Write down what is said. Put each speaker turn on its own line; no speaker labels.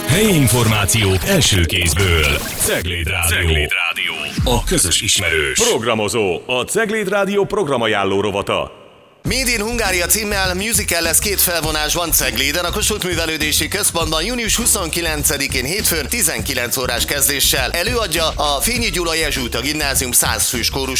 Helyi információk első kézből. Cegléd Rádió. A közös ismerős. Programozó. A Cegléd Rádió programajánló rovata.
Made in Hungária címmel musical lesz 2 felvonásban Cegléden, a Kossuth Művelődési Központban június 29-én hétfőn 19 órás kezdéssel. Előadja a Fényi Gyula Jezsuita Gimnázium 100 fős kórus.